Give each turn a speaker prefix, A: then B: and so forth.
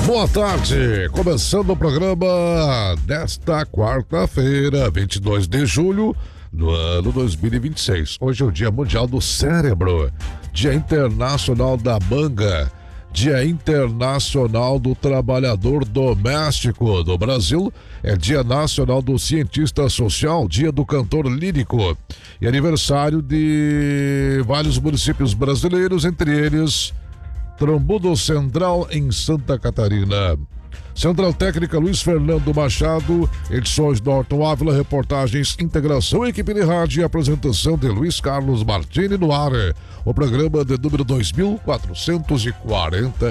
A: Boa tarde, começando o programa desta quarta-feira, 22 de julho do ano 2026. Hoje é o Dia Mundial do Cérebro, Dia Internacional da Manga, Dia Internacional do Trabalhador Doméstico. Do Brasil, é Dia Nacional do Cientista Social, Dia do Cantor Lírico e aniversário de vários municípios brasileiros, entre eles Trombudo Central, em Santa Catarina. Central Técnica Luiz Fernando Machado, edições Norton Ávila, reportagens, integração, equipe de rádio e apresentação de Luiz Carlos Martini no ar. O programa de número 2440.